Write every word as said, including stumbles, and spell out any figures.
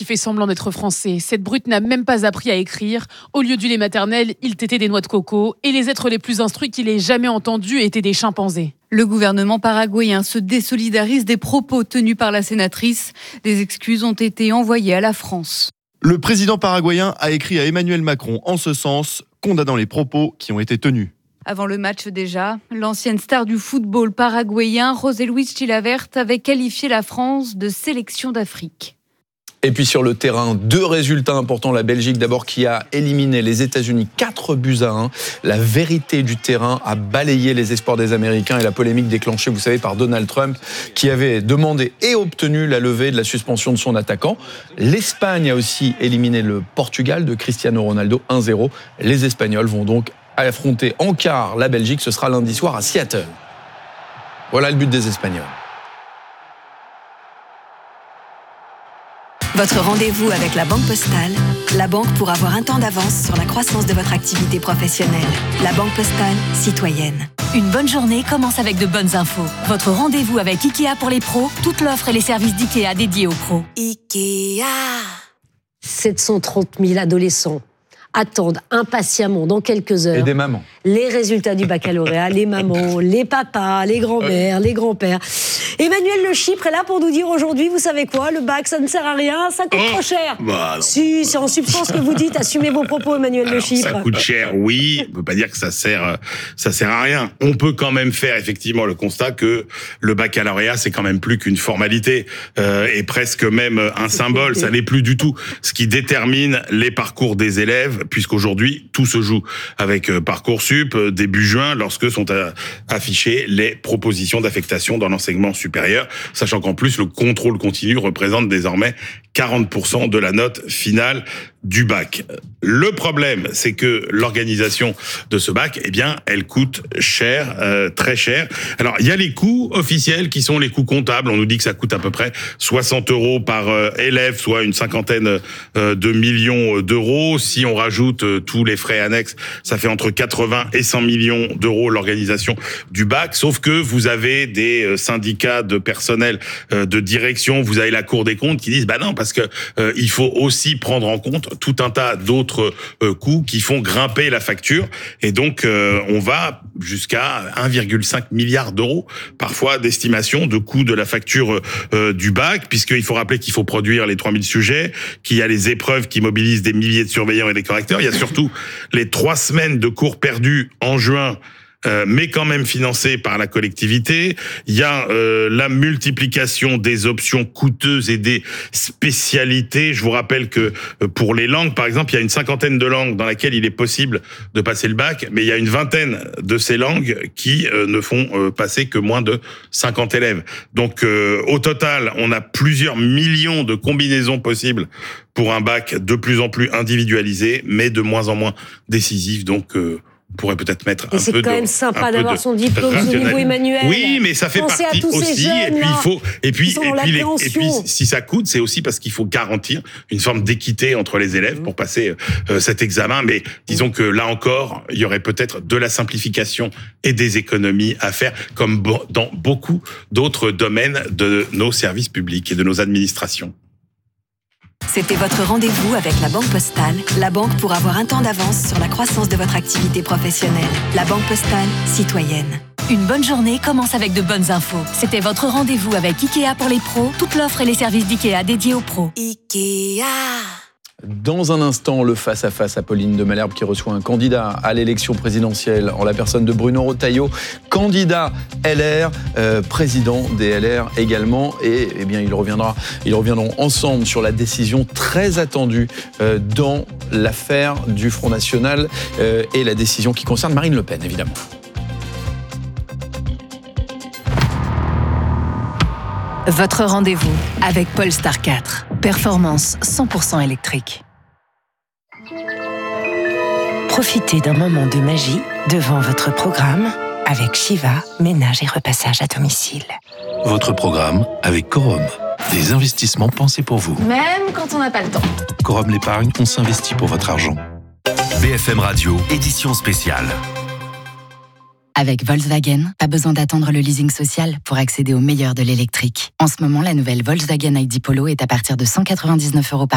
fait semblant d'être français. Cette brute n'a même pas appris à écrire. Au lieu du lait maternel, il tétait des noix de coco. Et les êtres les plus instruits qu'il ait jamais entendus étaient des chimpanzés. Le gouvernement paraguayen se désolidarise des propos tenus par la sénatrice. Des excuses ont été envoyées à la France. Le président paraguayen a écrit à Emmanuel Macron en ce sens, condamnant les propos qui ont été tenus. Avant le match déjà, l'ancienne star du football paraguayen, José Luis Chilavert, avait qualifié la France de sélection d'Afrique. Et puis sur le terrain, deux résultats importants. La Belgique d'abord qui a éliminé les États-Unis quatre buts à un. La vérité du terrain a balayé les espoirs des Américains et la polémique déclenchée, vous savez, par Donald Trump qui avait demandé et obtenu la levée de la suspension de son attaquant. L'Espagne a aussi éliminé le Portugal de Cristiano Ronaldo un zéro. Les Espagnols vont donc affronter en quart la Belgique. Ce sera lundi soir à Seattle. Voilà le but des Espagnols. Votre rendez-vous avec la Banque Postale, la banque pour avoir un temps d'avance sur la croissance de votre activité professionnelle. La Banque Postale, citoyenne. Une bonne journée commence avec de bonnes infos. Votre rendez-vous avec Ikea pour les pros, toute l'offre et les services d'Ikea dédiés aux pros. Ikea. sept cent trente mille adolescents attendent impatiemment dans quelques heures et des mamans. Les résultats du baccalauréat, les mamans, les papas, les grands-mères, les grands-pères. Emmanuel Le Chypre est là pour nous dire aujourd'hui, vous savez quoi, le bac ça ne sert à rien, ça coûte oh, trop cher. Bah si, c'est en substance que vous dites, assumez vos propos Emmanuel alors, Le Chypre. Ça coûte cher, oui, on peut pas dire que ça sert, ça sert à rien. On peut quand même faire effectivement le constat que le baccalauréat c'est quand même plus qu'une formalité euh, et presque même un symbole, ça n'est plus du tout ce qui détermine les parcours des élèves. Puisqu'aujourd'hui, tout se joue avec Parcoursup, début juin, lorsque sont affichées les propositions d'affectation dans l'enseignement supérieur, sachant qu'en plus, le contrôle continu représente désormais quarante pour cent de la note finale du bac. Le problème, c'est que l'organisation de ce bac, eh bien, elle coûte cher, euh, très cher. Alors, il y a les coûts officiels qui sont les coûts comptables. On nous dit que ça coûte à peu près soixante euros par euh, élève, soit une cinquantaine euh, de millions d'euros. Si on rajoute euh, tous les frais annexes, ça fait entre quatre-vingts et cent millions d'euros l'organisation du bac. Sauf que vous avez des euh, syndicats de personnel euh, de direction, vous avez la Cour des comptes qui disent, bah non, parce que euh, il faut aussi prendre en compte tout un tas d'autres euh, coûts qui font grimper la facture. Et donc, euh, on va jusqu'à un virgule cinq milliard d'euros, parfois, d'estimation de coûts de la facture euh, du bac, puisqu'il faut rappeler qu'il faut produire les trois mille sujets, qu'il y a les épreuves qui mobilisent des milliers de surveillants et des correcteurs. Il y a surtout les trois semaines de cours perdus en juin, Euh, mais quand même financé par la collectivité. Il y a euh, la multiplication des options coûteuses et des spécialités. Je vous rappelle que euh, pour les langues, par exemple, il y a une cinquantaine de langues dans lesquelles il est possible de passer le bac, mais il y a une vingtaine de ces langues qui euh, ne font euh, passer que moins de cinquante élèves. Donc euh, au total, on a plusieurs millions de combinaisons possibles pour un bac de plus en plus individualisé, mais de moins en moins décisif. Donc euh, on pourrait peut-être mettre et un c'est peu quand de, même sympa d'avoir de son diplôme au niveau Emmanuel. Oui, mais ça fait Pensez partie à tous aussi. Ces jeunes, et puis il faut, et puis, et puis, les, et puis, si ça coûte, c'est aussi parce qu'il faut garantir une forme d'équité entre les élèves mmh. pour passer euh, cet examen. Mais disons mmh. que là encore, il y aurait peut-être de la simplification et des économies à faire, comme bo- dans beaucoup d'autres domaines de nos services publics et de nos administrations. C'était votre rendez-vous avec la Banque Postale, la banque pour avoir un temps d'avance sur la croissance de votre activité professionnelle. La Banque Postale, citoyenne. Une bonne journée commence avec de bonnes infos. C'était votre rendez-vous avec Ikea pour les pros, toute l'offre et les services d'Ikea dédiés aux pros. Ikea. Dans un instant, le face-à-face à Pauline de Malherbe qui reçoit un candidat à l'élection présidentielle en la personne de Bruno Retailleau, candidat L R, euh, président des L R également. Et eh bien, ils, reviendra, ils reviendront ensemble sur la décision très attendue euh, dans l'affaire du Front National euh, et la décision qui concerne Marine Le Pen, évidemment. Votre rendez-vous avec Polestar quatre. Performance cent pour cent électrique. Profitez d'un moment de magie devant votre programme avec Shiva, ménage et repassage à domicile. Votre programme avec Corum. Des investissements pensés pour vous. Même quand on n'a pas le temps. Corum l'épargne, on s'investit pour votre argent. B F M Radio, édition spéciale. Avec Volkswagen, pas besoin d'attendre le leasing social pour accéder au meilleur de l'électrique. En ce moment, la nouvelle Volkswagen I D Polo est à partir de cent quatre-vingt-dix-neuf euros par